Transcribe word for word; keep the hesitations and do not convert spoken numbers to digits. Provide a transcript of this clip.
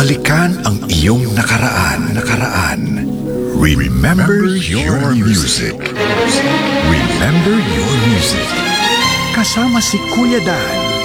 Balikan ang iyong nakaraan, nakaraan. Remember your music. Remember your music. Kasama si Kuya Dan.